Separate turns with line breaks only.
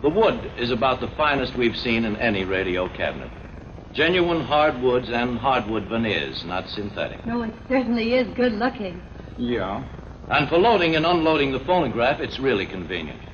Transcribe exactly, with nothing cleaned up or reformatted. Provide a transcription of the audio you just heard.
The wood is about the finest we've seen in any radio cabinet. Genuine hardwoods and hardwood veneers, not synthetic.
No, it certainly is good looking.
Yeah.
And for loading and unloading the phonograph, it's really convenient.